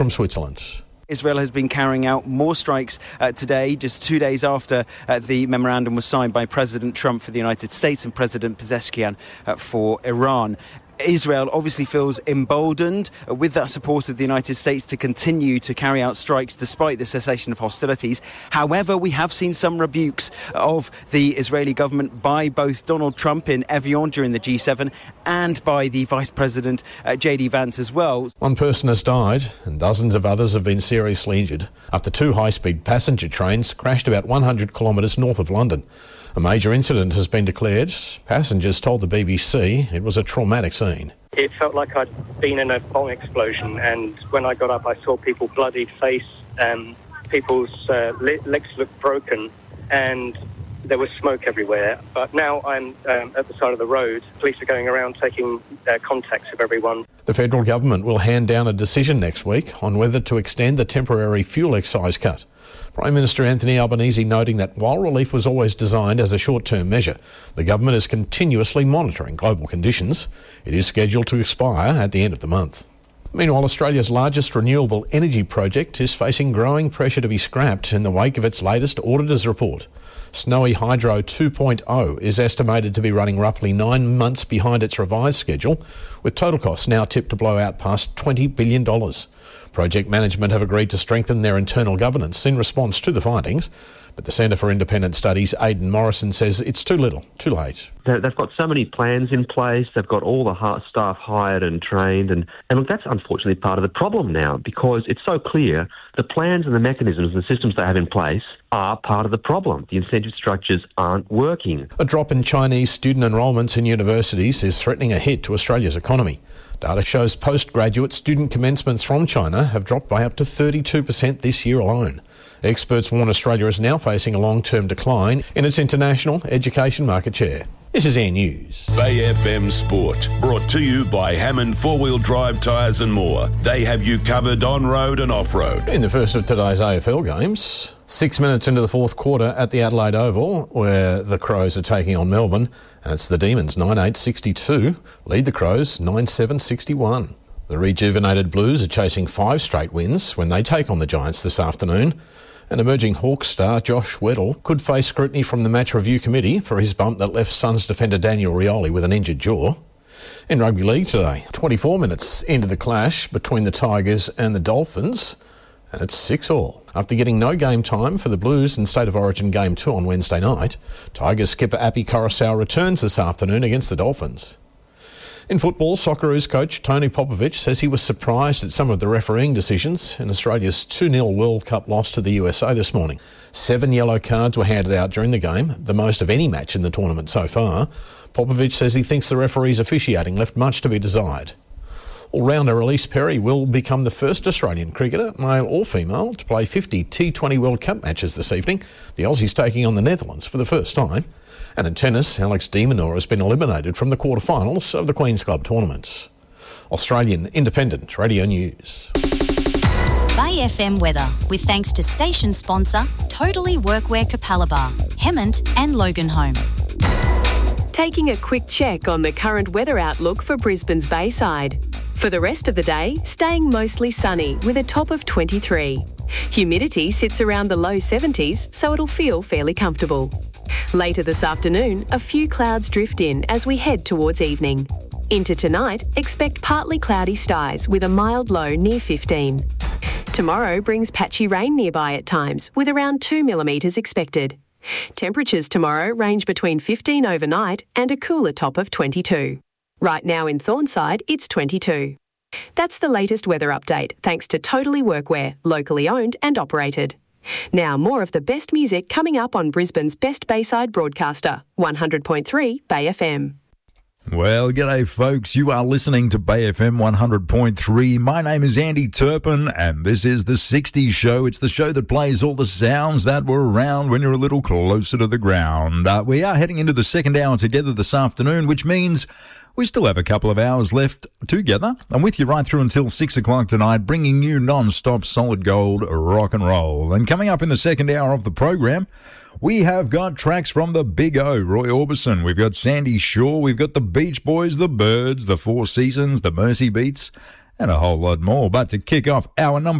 from Switzerland. Israel has been carrying out more strikes today, just 2 days after the memorandum was signed by President Trump for the United States and President Pezeshkian for Iran. Israel obviously feels emboldened with that support of the United States to continue to carry out strikes despite the cessation of hostilities. However, we have seen some rebukes of the Israeli government by both Donald Trump in Evian during the G7 and by the Vice President J.D. Vance as well. One person has died and dozens of others have been seriously injured after two high-speed passenger trains crashed about 100 kilometres north of London. A major incident has been declared. Passengers told the BBC it was a traumatic scene. It felt like I'd been in a bomb explosion, and when I got up I saw people bloodied face, people's legs looked broken, and there was smoke everywhere. But now I'm at the side of the road. Police are going around taking contacts of everyone. The federal government will hand down a decision next week on whether to extend the temporary fuel excise cut. Prime Minister Anthony Albanese noting that while relief was always designed as a short-term measure, the government is continuously monitoring global conditions. It is scheduled to expire at the end of the month. Meanwhile, Australia's largest renewable energy project is facing growing pressure to be scrapped in the wake of its latest auditor's report. Snowy Hydro 2.0 is estimated to be running roughly 9 months behind its revised schedule, with total costs now tipped to blow out past $20 billion. Project management have agreed to strengthen their internal governance in response to the findings, but the Centre for Independent Studies' Aidan Morrison says it's too little, too late. They've got so many plans in place, they've got all the staff hired and trained, and look, that's unfortunately part of the problem now, because it's so clear the plans and the mechanisms and the systems they have in place are part of the problem. The incentive structures aren't working. A drop in Chinese student enrolments in universities is threatening a hit to Australia's economy. Data shows postgraduate student commencements from China have dropped by up to 32% this year alone. Experts warn Australia is now facing a long-term decline in its international education market share. This is Air News. Bay FM Sport, brought to you by Hammond 4-Wheel Drive Tyres and more. They have you covered on-road and off-road. In the first of today's AFL games, 6 minutes into the fourth quarter at the Adelaide Oval, where the Crows are taking on Melbourne, and it's the Demons 9-8-62, lead the Crows 9-7-61. The rejuvenated Blues are chasing 5 straight wins when they take on the Giants this afternoon. And emerging Hawks star Josh Weddle could face scrutiny from the match review committee for his bump that left Suns defender Daniel Rioli with an injured jaw. In rugby league today, 24 minutes into the clash between the Tigers and the Dolphins, and it's 6-all. After getting no game time for the Blues in State of Origin Game 2 on Wednesday night, Tigers skipper Api Coruscant returns this afternoon against the Dolphins. In football, Socceroos coach Tony Popovic says he was surprised at some of the refereeing decisions in Australia's 2-0 World Cup loss to the USA this morning. 7 yellow cards were handed out during the game, the most of any match in the tournament so far. Popovic says he thinks the referee's officiating left much to be desired. All-rounder Elise Perry will become the first Australian cricketer, male or female, to play 50 T20 World Cup matches this evening. The Aussies taking on the Netherlands for the first time. And in tennis, Alex de Minaur has been eliminated from the quarterfinals of the Queen's Club tournament. Australian Independent Radio News. Bay FM weather, with thanks to station sponsor Totally Workwear Capalaba, Hemmant and Loganholme. Taking a quick check on the current weather outlook for Brisbane's Bayside. For the rest of the day, staying mostly sunny with a top of 23. Humidity sits around the low 70s, so it'll feel fairly comfortable. Later this afternoon, a few clouds drift in as we head towards evening. Into tonight, expect partly cloudy skies with a mild low near 15. Tomorrow brings patchy rain nearby at times, with around 2 millimetres expected. Temperatures tomorrow range between 15 overnight and a cooler top of 22. Right now in Thornside, it's 22. That's the latest weather update, thanks to Totally Workwear, locally owned and operated. Now more of the best music coming up on Brisbane's best Bayside broadcaster, 100.3 Bay FM. Well, g'day folks, you are listening to Bay FM 100.3. My name is Andy Turpin and this is The 60s Show. It's the show that plays all the sounds that were around when you're a little closer to the ground. We are heading into the second hour together this afternoon, which means we still have a couple of hours left together. I'm with you right through until 6 o'clock tonight, bringing you non-stop solid gold rock and roll. And coming up in the second hour of the program, we have got tracks from the Big O, Roy Orbison. We've got Sandy Shaw. We've got the Beach Boys, the Byrds, the Four Seasons, the Mercy Beats. and a whole lot more. But to kick off our number